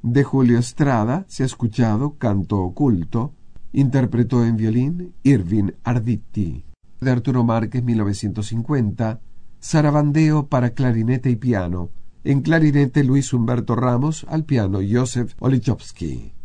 De Julio Estrada se ha escuchado Canto Oculto. Interpretó en violín Irving Arditi. De Arturo Márquez, 1950, Sarabandeo para clarinete y piano. En clarinete Luis Humberto Ramos, al piano Joseph Olichowski.